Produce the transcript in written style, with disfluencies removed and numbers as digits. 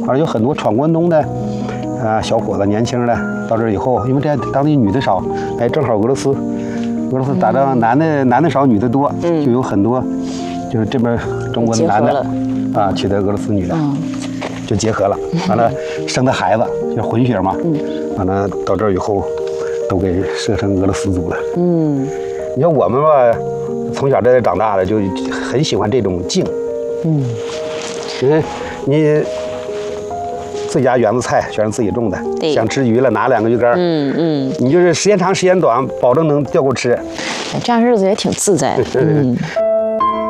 而有很多闯关东的小伙子、年轻的到这儿以后，因为这当地女的少，哎，正好俄罗斯打仗，男的少，女的多，就有很多，就是这边中国的男的娶的俄罗斯女的，就结合了，完了生的孩子就混血嘛，完了到这儿以后，都给设成俄罗斯族了。你像我们吧，从小在这长大的，就很喜欢这种静。因为你自家园子菜全是自己种的，想吃鱼了拿2个鱼竿，你就是时间长时间短，保证能钓够吃。 这样日子也挺自在的。